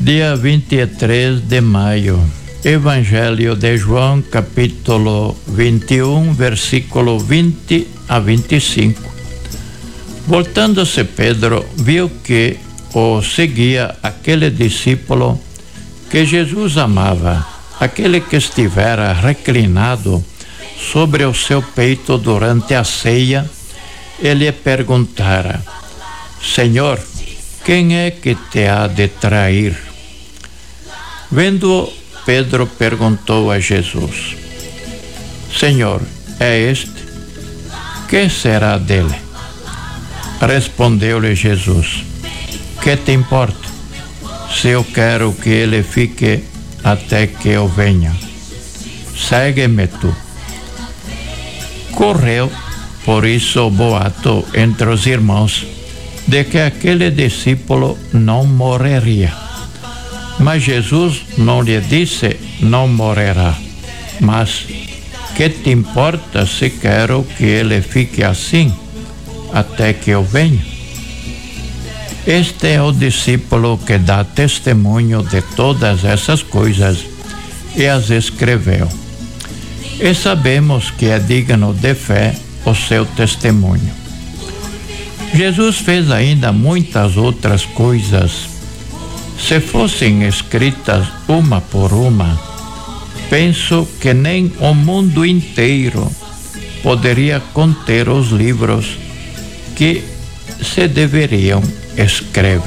Dia 23 de maio, Evangelho de João, capítulo 21, versículo 20 a 25. Voltando-se Pedro, viu que o seguia aquele discípulo que Jesus amava, aquele que estivera reclinado sobre o seu peito durante a ceia. Ele perguntara: Senhor, quem é que te há de trair? Vendo-o, Pedro perguntou a Jesus: Senhor, é este? Que será dele? Respondeu-lhe Jesus: Que te importa, se eu quero que ele fique até que eu venha? Segue-me tu. Correu, por isso, o boato entre os irmãos de que aquele discípulo não morreria. Mas Jesus não lhe disse: não morrerá, mas: que te importa se quero que ele fique assim até que eu venha? Este é o discípulo que dá testemunho de todas essas coisas e as escreveu. E sabemos que é digno de fé o seu testemunho. Jesus fez ainda muitas outras coisas. Se fossem escritas uma por uma, penso que nem o mundo inteiro poderia conter os livros que se deveriam escrever.